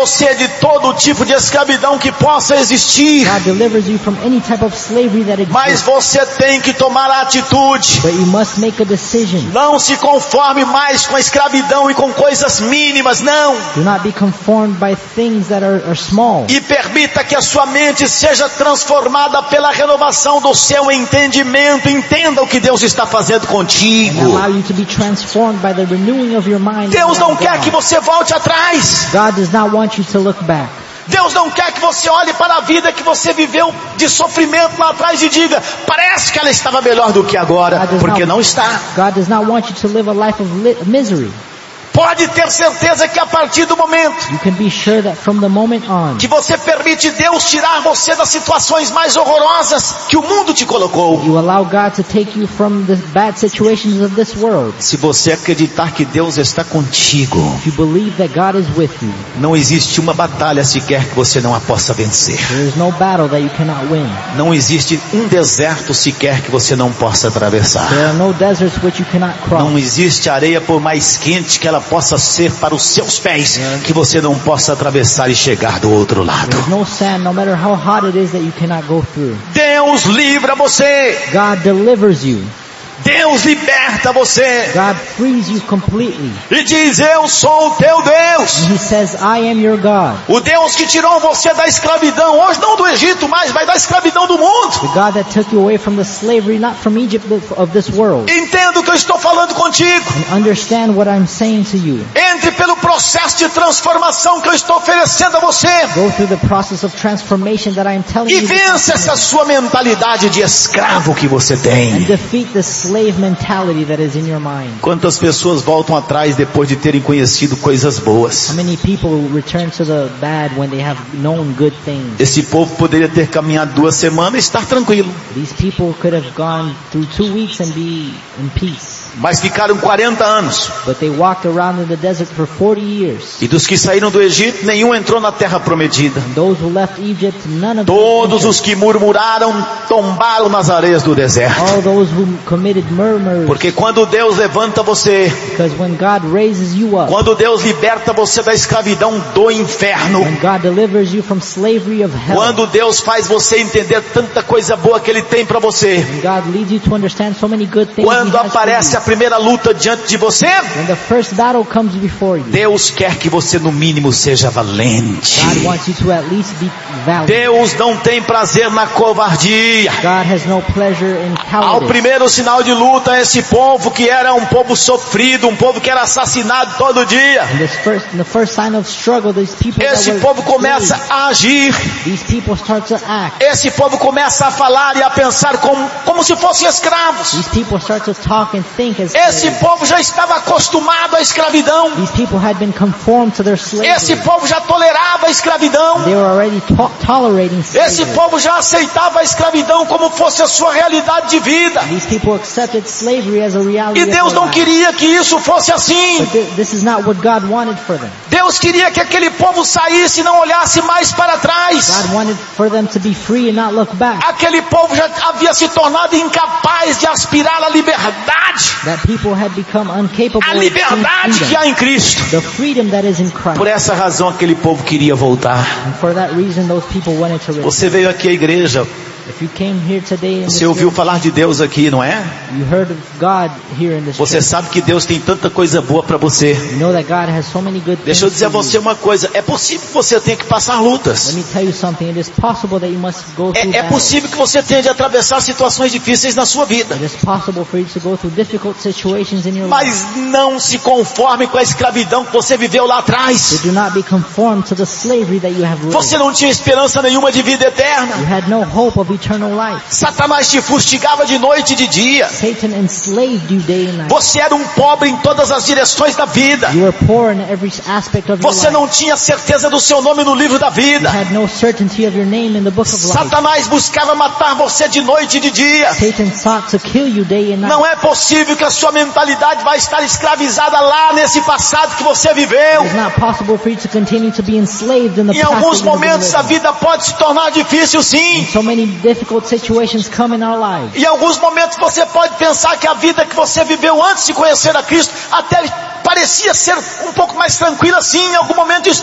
você de todo tipo de escravidão que possa existir. God delivers you from any type of slavery that exists. Mas você tem que tomar a atitude. But you must make a decision. Não se conforme mais com a escravidão e com coisas mínimas, não. Do not be conformed by things that are small. E permita que a sua mente seja transformada pela renovação do seu entendimento. Entenda o que Deus está fazendo contigo. And allow you to be transformed by the renewing of your mind. Deus não quer que você volte atrás. God does not want you to look back. Deus não quer que você olhe para a vida que você viveu de sofrimento lá atrás e diga, parece que ela estava melhor do que agora, porque não está. God does not want you to live a life of misery. Pode ter certeza que a partir do momento You can be sure that from the moment on que você permite Deus tirar você das situações mais horrorosas que o mundo te colocou. you allow God to take you from the bad situations of this world. Se você acreditar que Deus está contigo, If you believe that God is with you, não existe uma batalha sequer que você não a possa vencer. there is no battle that you cannot win. Não existe um deserto sequer que você não possa atravessar. There are no deserts which you cannot cross. Não existe areia por mais quente que ela possa ser para os seus pés, que você não possa atravessar e chegar do outro lado. There is no sand, no matter how hot it is, that you cannot go through. Deus livra você. God delivers you. Deus liberta você. God frees you completely. E diz, eu sou o teu Deus. And He says, I am your God. O Deus que tirou você da escravidão, hoje não do Egito mais, mas da escravidão do mundo. The God that took you away from the slavery, not from Egypt, but of this world. Entenda o que eu estou falando contigo. And understand what I'm saying to you. Entre pelo processo de transformação que eu estou oferecendo a você. Go through the process of transformation that I am telling E you. vença essa sua mentalidade de escravo que você tem. And defeat the slave mentality that is in your mind. Quantas pessoas voltam atrás depois de terem conhecido coisas boas? How many people return to the bad when they have known good things? Esse povo poderia ter caminhado 2 semanas e estar tranquilo. These people could have gone through 2 weeks and be in peace. Mas ficaram 40 anos. But they walked around in the desert for 40 years. E dos que saíram do Egito, nenhum entrou na terra prometida. And those who left Egypt, none of them Todos entered. os que murmuraram tombaram nas areias do deserto. All those who committed murmurs. Porque quando Deus levanta você, Because when God raises you up, quando Deus liberta você da escravidão do inferno, when God delivers you from slavery of hell, quando Deus faz você entender tanta coisa boa que Ele tem para você, when God leads you to understand so many good things, quando He has for aparece a you, primeira luta diante de você, when the first battle comes before you, Deus quer que você no mínimo seja valente. God wants you to at least be valiant. Deus não tem prazer na covardia. God has no pleasure in Ao cowardice. primeiro sinal de luta, esse povo que era um povo sofrido, um povo que era assassinado todo dia, In the first sign of struggle, these people that esse were povo começa slaves, a agir, these people start to act. esse povo começa a falar e a pensar como se fossem escravos. These people start to talk and think as Esse slaves. povo já estava acostumado à escravidão. These people had been conformed to their slavery. Esse povo já tolerava a escravidão. They were already tolerating Esse slavery. povo já aceitava a escravidão como fosse a sua realidade de vida. These people accepted slavery as a reality E of Deus their não life. queria que isso fosse assim. But this is not what God wanted for them. Deus queria que aquele povo saísse e não olhasse mais para trás. God wanted for them to be free and not look back. Aquele povo já havia se tornado incapaz de aspirar à liberdade. That people had become incapable A of seeing liberdade que freedom. há em Cristo. The freedom that is in Christ. Por essa razão aquele povo queria voltar. And for that reason those people wanted to return. Você veio aqui à igreja, If you came here today in this você ouviu church, falar de Deus aqui, não é? you heard of God here in this Você church. sabe que Deus tem tanta coisa boa para você. You know that God has so many good things Deixa eu dizer a for você you. uma coisa, é possível que você tenha que passar lutas. Let me tell you something. It is possible that you must go through É battles. possível que você tenha de atravessar situações difíceis na sua vida. It is possible for you to go through difficult situations in your life. Mas não se conforme com a escravidão que você viveu lá atrás. So do not be conformed to the slavery that you have lived. Você não tinha esperança nenhuma de vida You eterna. had no hope of eternal life. Satanás te fustigava de noite e de dia. Satan enslaved you day and night. Você era um pobre em todas as direções da vida. You were poor in every aspect of your Você life. não tinha certeza do seu nome no livro da You vida. had no certainty of your name in the book of life. Satanás buscava matar você de noite e de dia. Satan sought to kill you day and night. Não é possível que a sua mentalidade vai estar escravizada lá nesse passado que você viveu. It is not possible for you to continue to be enslaved in the Em past. alguns that you have been momentos a living. vida pode se tornar difícil, sim. So many difficult situations come in our lives. Em alguns momentos você pode pensar que a vida que você viveu antes de conhecer a Cristo até parecia ser um pouco mais tranquila, sim. Em algum momento isso